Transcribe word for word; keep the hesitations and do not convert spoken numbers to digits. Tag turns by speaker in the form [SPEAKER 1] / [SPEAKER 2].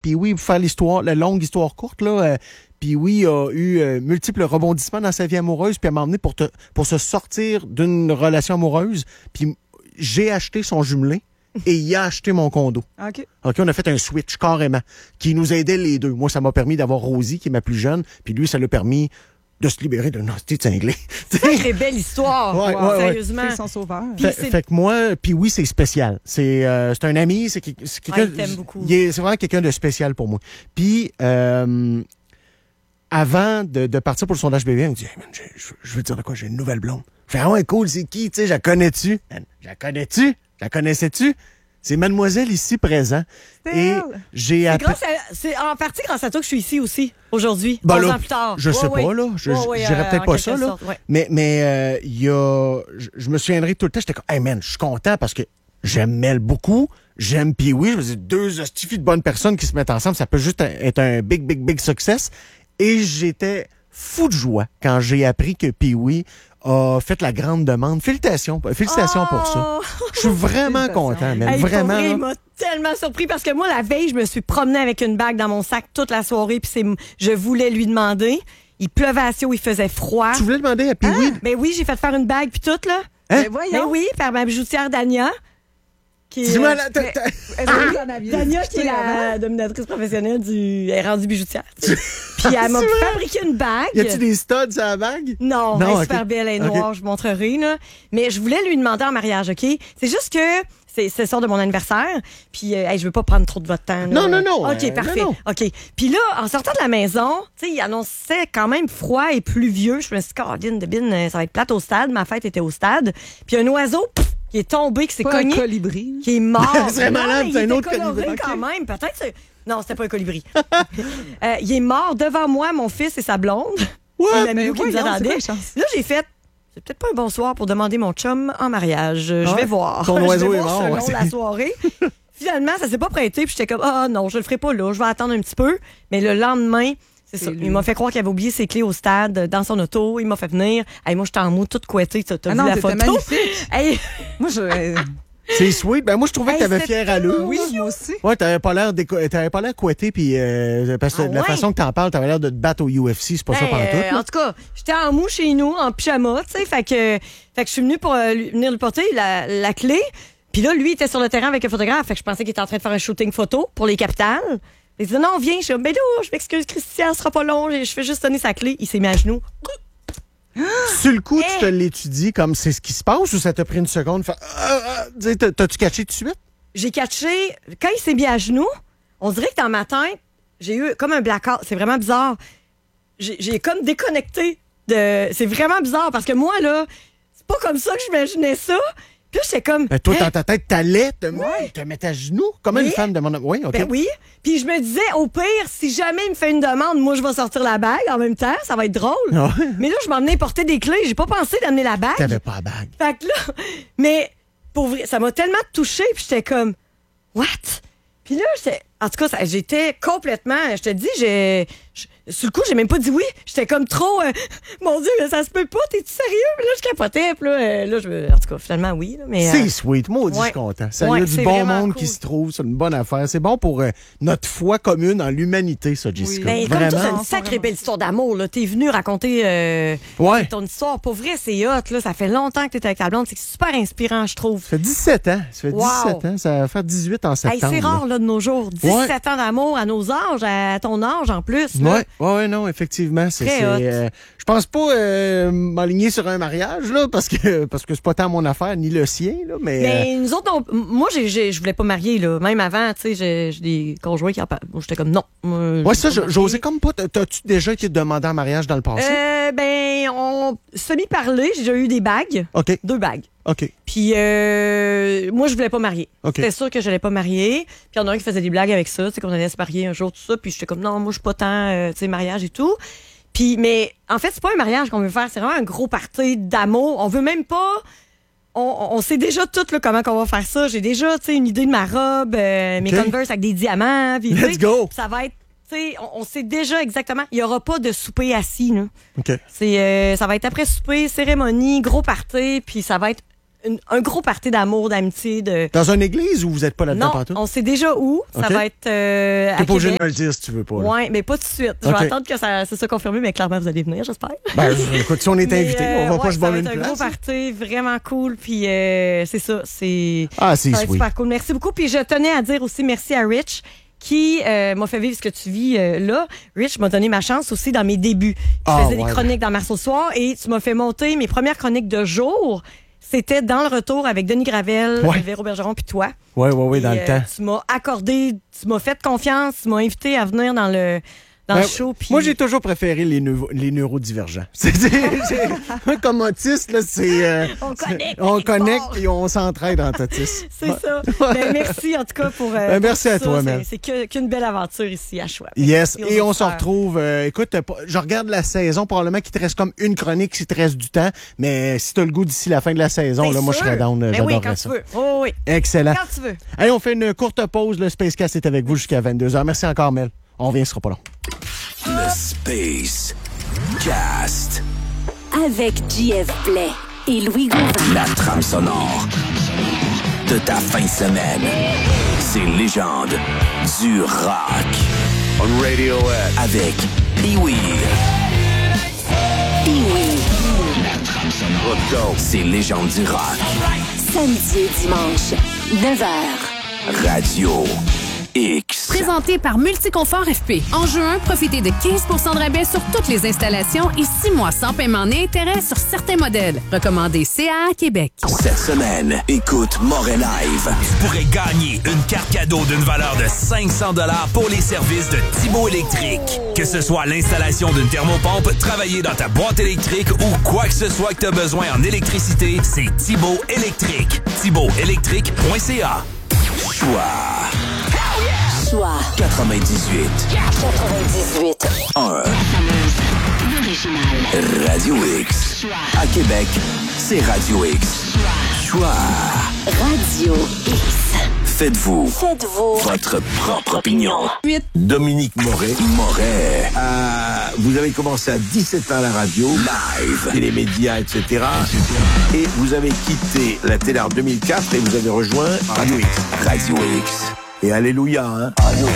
[SPEAKER 1] Puis oui, pour faire l'histoire, la longue histoire courte, là, euh, puis oui, a eu euh, multiples rebondissements dans sa vie amoureuse, puis elle m'a emmené pour, te, pour se sortir d'une relation amoureuse. Puis j'ai acheté son jumelé et il a acheté mon condo.
[SPEAKER 2] OK.
[SPEAKER 1] OK, on a fait un switch carrément qui nous aidait les deux. Moi, ça m'a permis d'avoir Rosie, qui est ma plus jeune, puis lui, ça l'a permis de se libérer d'un hostie de cinglé.
[SPEAKER 3] Sacrée belle histoire.
[SPEAKER 1] Ouais,
[SPEAKER 3] wow,
[SPEAKER 1] ouais,
[SPEAKER 3] sérieusement.
[SPEAKER 2] C'est son sauveur.
[SPEAKER 1] Fait, fait que moi, puis oui, c'est spécial. C'est euh, c'est un ami, c'est, c'est quelqu'un.
[SPEAKER 3] Ouais, il t'aime beaucoup.
[SPEAKER 1] Il est, c'est vraiment quelqu'un de spécial pour moi. Puis euh, avant de, de partir pour le sondage bébé, elle me dit hey, man, je, je, je veux te dire de quoi, j'ai une nouvelle blonde. Je fais ah ouais, cool, c'est qui, tu sais, je la connais-tu? Man, je la connais-tu? Je la connaissais-tu? C'est mademoiselle ici présent.
[SPEAKER 2] C'est
[SPEAKER 1] Et
[SPEAKER 2] elle.
[SPEAKER 1] j'ai
[SPEAKER 3] C'est,
[SPEAKER 1] appris.
[SPEAKER 3] grâce à- c'est en partie grâce à toi que je suis ici aussi, aujourd'hui,
[SPEAKER 1] Ben
[SPEAKER 3] onze
[SPEAKER 1] là,
[SPEAKER 3] ans plus tard.
[SPEAKER 1] Je sais
[SPEAKER 3] Ouais,
[SPEAKER 1] pas,
[SPEAKER 3] ouais.
[SPEAKER 1] là. Je,
[SPEAKER 3] Ouais,
[SPEAKER 1] je-
[SPEAKER 3] ouais,
[SPEAKER 1] je dirais
[SPEAKER 3] euh,
[SPEAKER 1] peut-être
[SPEAKER 3] en
[SPEAKER 1] pas
[SPEAKER 3] quelque
[SPEAKER 1] ça, là.
[SPEAKER 3] sorte, ouais.
[SPEAKER 1] Mais, mais euh, il y a. Je, je me souviendrai tout le temps, j'étais comme, hey man, je suis content parce que j'aime Mel beaucoup, j'aime Pee-Wee. Je me dis, deux hostifies de bonnes personnes qui se mettent ensemble, ça peut juste être un big, big, big success. Et j'étais fou de joie quand j'ai appris que Pee-Wee a fait la grande demande. Félicitations, félicitations pour ça. Je suis vraiment
[SPEAKER 2] Félicitations.
[SPEAKER 1] content, man.
[SPEAKER 3] Hey, pour
[SPEAKER 1] vraiment.
[SPEAKER 3] vrai,
[SPEAKER 1] là.
[SPEAKER 3] il m'a tellement surpris parce que moi, la veille, je me suis promenée avec une bague dans mon sac toute la soirée, puis c'est, je voulais lui demander. Il pleuvait à Sio, il faisait froid.
[SPEAKER 1] Tu voulais demander à Pee-Wee?
[SPEAKER 3] Mais oui, j'ai fait faire une bague, puis tout, là.
[SPEAKER 1] Hein?
[SPEAKER 2] Mais voyons.
[SPEAKER 3] Mais oui, par ma bijoutière Dania. Qui,
[SPEAKER 1] Dis-moi,
[SPEAKER 3] euh,
[SPEAKER 1] là, t'as-
[SPEAKER 2] mais-
[SPEAKER 1] t'as-
[SPEAKER 2] Est-ce que vous en aviez
[SPEAKER 3] Dania,
[SPEAKER 2] discuté
[SPEAKER 3] qui est
[SPEAKER 2] avant?
[SPEAKER 3] la dominatrice professionnelle du. Elle est rendue bijoutière. tu sais. Puis elle m'a
[SPEAKER 1] C'est vrai?
[SPEAKER 3] fabriqué une bague.
[SPEAKER 1] y a-tu des studs à la bague?
[SPEAKER 3] Non,
[SPEAKER 1] Non,
[SPEAKER 3] elle est
[SPEAKER 1] ok.
[SPEAKER 3] super belle, elle est
[SPEAKER 1] Ok.
[SPEAKER 3] noire, je vous montrerai, là. Mais je voulais lui demander en mariage, OK? C'est juste que c'est c'est le soir de mon anniversaire, puis euh, hey, je veux pas prendre trop de votre temps. là.
[SPEAKER 1] Non, non, non,
[SPEAKER 3] OK,
[SPEAKER 1] euh,
[SPEAKER 3] parfait.
[SPEAKER 1] non, non.
[SPEAKER 3] OK. Puis là, en sortant de la maison, tu sais, il annonçait quand même froid et pluvieux. Je me suis dit, Caroline de Bine, ça va être plate au stade. Ma fête était au stade. Puis un oiseau pff, qui est tombé, qui s'est
[SPEAKER 2] Pas un
[SPEAKER 3] cogné,
[SPEAKER 2] colibri.
[SPEAKER 3] qui est mort.
[SPEAKER 1] Ce serait
[SPEAKER 3] Non,
[SPEAKER 1] malade,
[SPEAKER 3] mais
[SPEAKER 1] c'est
[SPEAKER 3] il
[SPEAKER 1] un
[SPEAKER 3] était
[SPEAKER 1] autre
[SPEAKER 3] coloré
[SPEAKER 1] colibri.
[SPEAKER 3] quand même. Peut-être c'est... Non, c'était pas un colibri. Euh, il est mort devant moi, mon fils et sa blonde.
[SPEAKER 1] Ouais,
[SPEAKER 3] Et l'ami
[SPEAKER 2] mais
[SPEAKER 3] qui nous
[SPEAKER 2] voyons, c'est
[SPEAKER 3] attendait.
[SPEAKER 2] quoi les chances?
[SPEAKER 3] Là, j'ai fait... C'est peut-être pas un bon soir pour demander mon chum en mariage. Je
[SPEAKER 1] Ouais.
[SPEAKER 3] vais voir.
[SPEAKER 1] Ton
[SPEAKER 3] Je
[SPEAKER 1] oiseau
[SPEAKER 3] vais
[SPEAKER 1] est
[SPEAKER 3] voir
[SPEAKER 1] mort,
[SPEAKER 3] selon
[SPEAKER 1] ouais,
[SPEAKER 3] la soirée. Finalement, ça s'est pas prêté. Puis j'étais comme, ah non, je le ferai pas là. Je vais attendre un petit peu. Mais le lendemain, c'est ça.
[SPEAKER 2] lui.
[SPEAKER 3] Il m'a fait croire qu'il avait oublié ses clés au stade, dans son auto. Il m'a fait venir. Hey, moi, j'étais en mou, toute couettée. Tu as
[SPEAKER 2] Ah
[SPEAKER 3] vu
[SPEAKER 2] non,
[SPEAKER 3] la
[SPEAKER 2] c'était
[SPEAKER 3] photo?
[SPEAKER 2] magnifique.
[SPEAKER 3] Hey,
[SPEAKER 2] Moi, je.
[SPEAKER 1] C'est sweet. Ben, moi, je trouvais
[SPEAKER 3] Hey,
[SPEAKER 1] que t'avais
[SPEAKER 3] c'était
[SPEAKER 1] fière allure.
[SPEAKER 2] Oui, moi aussi.
[SPEAKER 1] Ouais, t'avais pas l'air déco... t'avais pas l'air couetté, puis euh, parce que
[SPEAKER 3] Ah
[SPEAKER 1] la
[SPEAKER 3] ouais?
[SPEAKER 1] façon que t'en parles, t'avais l'air de te battre au U F C, c'est pas ça
[SPEAKER 3] ben,
[SPEAKER 1] pantoute.
[SPEAKER 3] euh,
[SPEAKER 1] là.
[SPEAKER 3] en tout cas, j'étais en mou chez nous, en pyjama, tu sais. Fait que, fait que je suis venue pour euh, lui- venir lui porter la, la clé. Puis là, lui, il était sur le terrain avec un photographe. Fait que je pensais qu'il était en train de faire un shooting photo pour les capitales. Il dit non, viens. Je suis comme, ben là, je m'excuse, Christian, ce sera pas long. Je fais juste donner sa clé. Il s'est mis à genoux.
[SPEAKER 1] Sur le coup, tu
[SPEAKER 3] Hey!
[SPEAKER 1] te l'étudies comme c'est ce qui se passe ou ça t'a pris une seconde? Fait, ah, ah, tu sais, t'as- t'as-tu catché tout de suite?
[SPEAKER 3] J'ai catché. Quand il s'est mis à genoux, on dirait que dans ma tête, j'ai eu comme un blackout. C'est vraiment bizarre. J'ai j'ai comme déconnecté de. C'est vraiment bizarre parce que moi, là, c'est pas comme ça que j'imaginais ça. Puis là, j'étais comme.
[SPEAKER 1] Ben, toi,
[SPEAKER 3] hein?
[SPEAKER 1] dans ta tête, t'allais te,
[SPEAKER 3] Ouais.
[SPEAKER 1] te mettre à genoux comme
[SPEAKER 3] Oui.
[SPEAKER 1] une femme de mon... Oui, OK.
[SPEAKER 3] Ben oui. Puis je me disais, au pire, si jamais il me fait une demande, moi, je vais sortir la bague en même temps. Ça va être drôle.
[SPEAKER 1] Ah.
[SPEAKER 3] Mais là, je m'emmenais porter des clés. J'ai pas pensé d'amener la bague.
[SPEAKER 1] T'avais pas la bague.
[SPEAKER 3] Fait que là, mais pour vrai, ça m'a tellement touchée. Puis j'étais comme, what? Puis là, j'étais, en tout cas, ça- j'étais complètement, je te dis, j'ai, je- sur le coup, j'ai même pas dit oui. J'étais comme trop, euh, mon Dieu, mais ça se peut pas, t'es-tu sérieux? Puis là, je capotais, puis là, euh, là, je, en tout cas, finalement, oui. Là, mais,
[SPEAKER 1] C'est
[SPEAKER 3] euh,
[SPEAKER 1] sweet. Moi, je
[SPEAKER 3] ouais.
[SPEAKER 1] suis content. Ça, il
[SPEAKER 3] Ouais,
[SPEAKER 1] y a du
[SPEAKER 3] c'est
[SPEAKER 1] bon
[SPEAKER 3] vraiment
[SPEAKER 1] monde
[SPEAKER 3] cool.
[SPEAKER 1] qui se trouve. C'est une bonne affaire. C'est bon pour euh, notre foi commune en l'humanité, ça, Jessica.
[SPEAKER 3] ben, comme toi, c'est
[SPEAKER 1] Vraiment.
[SPEAKER 3] une sacrée belle histoire d'amour, là. T'es venu raconter euh,
[SPEAKER 1] Ouais.
[SPEAKER 3] ton histoire. Pour vrai, c'est hot, là. Ça fait longtemps que t'es avec ta blonde. C'est super inspirant, je trouve.
[SPEAKER 1] Ça fait dix-sept ans. Ça fait
[SPEAKER 3] Wow.
[SPEAKER 1] dix-sept ans. Ça va faire dix-huit en
[SPEAKER 3] Hey,
[SPEAKER 1] septembre.
[SPEAKER 3] c'est rare, là, de nos jours. dix-sept
[SPEAKER 1] Ouais.
[SPEAKER 3] ans d'amour à nos âges, à ton âge en plus. là.
[SPEAKER 1] Oui, ouais, ouais, non, effectivement. C'est,
[SPEAKER 3] Très
[SPEAKER 1] c'est,
[SPEAKER 3] hot.
[SPEAKER 1] euh, je pense pas euh, m'aligner sur un mariage, là, parce que parce que c'est pas tant mon affaire, ni le sien, là, mais.
[SPEAKER 3] Mais nous autres, on- moi, j'ai, j'ai- je voulais pas marier, là. Même avant, tu sais, j'ai, j'ai des conjoints qui en parlent. Moi, j'étais comme non. Moi,
[SPEAKER 1] euh,
[SPEAKER 3] je
[SPEAKER 1] ouais,
[SPEAKER 3] veux
[SPEAKER 1] ça,
[SPEAKER 3] pas
[SPEAKER 1] je-
[SPEAKER 3] marier.
[SPEAKER 1] j'osais comme pas. T'as- T'as-tu déjà été demandé en mariage dans le passé?
[SPEAKER 3] Euh, ben, on semi-parlé. J'ai déjà eu des bagues.
[SPEAKER 1] OK,
[SPEAKER 3] Deux bagues.
[SPEAKER 1] OK.
[SPEAKER 3] Puis, euh, moi, je voulais pas marier.
[SPEAKER 1] OK.
[SPEAKER 3] C'était sûr que j'allais pas marier. Puis, il y en a un qui faisait des blagues avec ça, tu sais, qu'on allait se marier un jour, tout ça. Puis, j'étais comme, non, moi, je suis pas tant, euh, tu sais, mariage et tout. Puis, mais, en fait, c'est pas un mariage qu'on veut faire. C'est vraiment un gros party d'amour. On veut même pas. On, on sait déjà tout là, comment qu'on va faire ça. J'ai déjà, tu sais, une idée de ma robe, euh, mes
[SPEAKER 1] OK.
[SPEAKER 3] Converse avec des diamants. Puis, tu sais,
[SPEAKER 1] Let's go!
[SPEAKER 3] ça va être, tu sais, on, on sait déjà exactement. Il y aura pas de souper assis, là.
[SPEAKER 1] OK.
[SPEAKER 3] C'est, euh, ça va être après souper, cérémonie, gros party, puis ça va être une, un gros party d'amour, d'amitié. De...
[SPEAKER 1] Dans une église ou vous êtes pas là-dedans
[SPEAKER 3] Non,
[SPEAKER 1] partout?
[SPEAKER 3] on sait déjà où. Ça
[SPEAKER 1] okay.
[SPEAKER 3] va être euh,
[SPEAKER 1] T'es
[SPEAKER 3] à
[SPEAKER 1] pas obligé de
[SPEAKER 3] Québec.
[SPEAKER 1] me le dire si tu veux pas.
[SPEAKER 3] Oui, mais pas tout de suite. Je
[SPEAKER 1] okay.
[SPEAKER 3] vais attendre que ça, ça soit confirmé, mais clairement, vous allez venir, j'espère.
[SPEAKER 1] Ben, écoute, si on est invité, euh, on va
[SPEAKER 3] ouais,
[SPEAKER 1] pas se bonner une
[SPEAKER 3] place. Ça va être un
[SPEAKER 1] place.
[SPEAKER 3] gros party, vraiment cool. Puis euh, c'est ça, c'est
[SPEAKER 1] ah, c'est
[SPEAKER 3] ça va être super cool. Merci beaucoup. Puis je tenais à dire aussi merci à Rich qui euh, m'a fait vivre ce que tu vis euh, là. Rich m'a donné ma chance aussi dans mes débuts. Je
[SPEAKER 1] oh,
[SPEAKER 3] faisais
[SPEAKER 1] ouais,
[SPEAKER 3] des chroniques
[SPEAKER 1] ouais.
[SPEAKER 3] dans Marceau Soir et tu m'as fait monter mes premières chroniques de jour. C'était dans le retour avec Denis Gravel,
[SPEAKER 1] ouais.
[SPEAKER 3] Véro Bergeron puis toi.
[SPEAKER 1] Oui, oui, oui, dans
[SPEAKER 3] et,
[SPEAKER 1] le
[SPEAKER 3] euh,
[SPEAKER 1] temps.
[SPEAKER 3] Tu m'as accordé, tu m'as fait confiance, tu m'as invité à venir dans le dans
[SPEAKER 1] ben,
[SPEAKER 3] le show. Pis...
[SPEAKER 1] Moi, j'ai toujours préféré les, neuro, les neurodivergents. C'est, c'est, c'est, comme autiste, là, c'est... Euh,
[SPEAKER 3] on connecte.
[SPEAKER 1] On connecte et on s'entraide en autisme.
[SPEAKER 3] C'est ça. Ben, merci en tout cas pour... Euh,
[SPEAKER 1] ben, merci
[SPEAKER 3] pour
[SPEAKER 1] à
[SPEAKER 3] ça.
[SPEAKER 1] toi, man.
[SPEAKER 3] C'est, c'est que, qu'une belle aventure ici à Choix.
[SPEAKER 1] Yes, et, et on se retrouve... Euh, écoute, je regarde la saison, probablement qu'il te reste comme une chronique si te reste du temps, mais si t'as le goût d'ici la fin de la saison,
[SPEAKER 3] ben
[SPEAKER 1] là,
[SPEAKER 3] sûr.
[SPEAKER 1] moi, je serais down,
[SPEAKER 3] ben
[SPEAKER 1] j'adorerais
[SPEAKER 3] oui, quand
[SPEAKER 1] ça.
[SPEAKER 3] Tu veux. Oh, oui.
[SPEAKER 1] Excellent.
[SPEAKER 3] Quand tu veux.
[SPEAKER 1] Allez, on fait une courte pause. Le Spacecast est avec vous jusqu'à vingt-deux heures. Merci encore, Mel. On revient, ce sera pas long.
[SPEAKER 2] Le Space Cast.
[SPEAKER 4] Avec J F Blais et Louis Gauvin.
[SPEAKER 2] La trame sonore de ta fin de semaine. Ces légendes du rock. On Radiohead. Avec Pee-Wee.
[SPEAKER 4] Pee-Wee.
[SPEAKER 2] La trame sonore. Let's go. Ces légendes du rock.
[SPEAKER 4] Samedi et dimanche, neuf heures.
[SPEAKER 2] Radio X.
[SPEAKER 5] Présenté par Multiconfort F P. En juin, profitez de quinze pour cent de rabais sur toutes les installations et six mois sans paiement ni intérêt sur certains modèles. Recommandé C A A Québec.
[SPEAKER 2] Cette semaine, écoute Moret Live. Tu pourrais gagner une carte cadeau d'une valeur de cinq cents dollars pour les services de Thibaut Électrique. Que ce soit l'installation d'une thermopompe, travailler dans ta boîte électrique ou quoi que ce soit que tu as besoin en électricité, c'est Thibaut Électrique. Thibaut électrique point C A. Choix.
[SPEAKER 4] Choix
[SPEAKER 2] quatre-vingt-dix-huit.
[SPEAKER 4] quatre-vingt-dix-huit.
[SPEAKER 2] un. Radio X. À Québec, c'est Radio X. Choix.
[SPEAKER 4] Radio X.
[SPEAKER 2] Faites-vous.
[SPEAKER 4] Faites-vous.
[SPEAKER 2] Votre propre opinion. Dominique Moret. Moret.
[SPEAKER 6] Euh, vous avez commencé à dix-sept ans à la radio.
[SPEAKER 2] Live.
[SPEAKER 6] Et les médias, et cetera. Et vous avez quitté la télé en deux mille quatre et vous avez rejoint Radio X.
[SPEAKER 2] Radio X.
[SPEAKER 6] Et alléluia, hein?
[SPEAKER 2] Radio X.